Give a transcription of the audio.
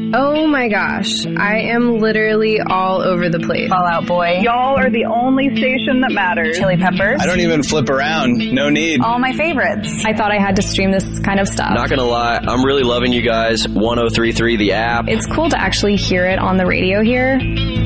Oh my gosh, I am literally all over the place. Fall Out Boy. Y'all are the only station that matters. Chili Peppers. I don't even flip around. No need. All my favorites. I thought I had to stream this kind of stuff. Not gonna lie, I'm really loving you guys. 1033 the app. It's cool to actually hear it on the radio here.